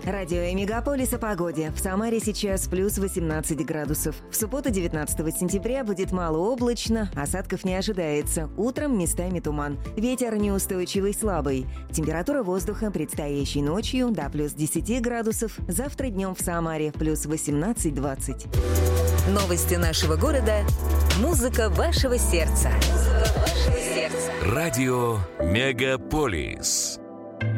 Радио Мегаполис о погоде. В Самаре сейчас плюс 18 градусов. В субботу, 19 сентября, будет малооблачно, осадков не ожидается. Утром местами туман. Ветер неустойчивый, слабый. Температура воздуха предстоящей ночью до плюс 10 градусов. Завтра днем в Самаре плюс 18-20. Новости нашего города. Музыка вашего сердца. Радио Мегаполис.